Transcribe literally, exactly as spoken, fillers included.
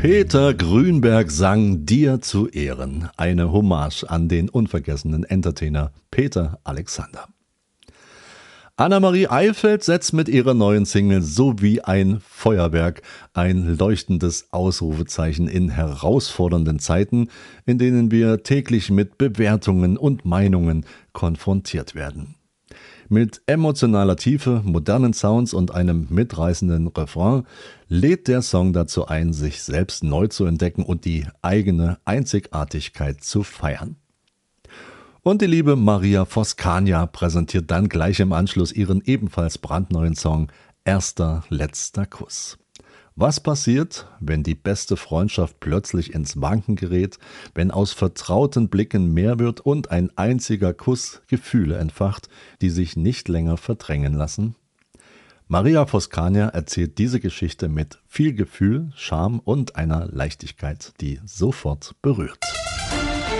Peter Grünberg sang Dir zu Ehren, eine Hommage an den unvergessenen Entertainer Peter Alexander. Annemarie Eifeld setzt mit ihrer neuen Single So wie ein Feuerwerk ein leuchtendes Ausrufezeichen in herausfordernden Zeiten, in denen wir täglich mit Bewertungen und Meinungen konfrontiert werden. Mit emotionaler Tiefe, modernen Sounds und einem mitreißenden Refrain lädt der Song dazu ein, sich selbst neu zu entdecken und die eigene Einzigartigkeit zu feiern. Und die liebe Maria Voskania präsentiert dann gleich im Anschluss ihren ebenfalls brandneuen Song Erster letzter Kuss. Was passiert, wenn die beste Freundschaft plötzlich ins Wanken gerät, wenn aus vertrauten Blicken mehr wird und ein einziger Kuss Gefühle entfacht, die sich nicht länger verdrängen lassen? Maria Voskania erzählt diese Geschichte mit viel Gefühl, Charme und einer Leichtigkeit, die sofort berührt.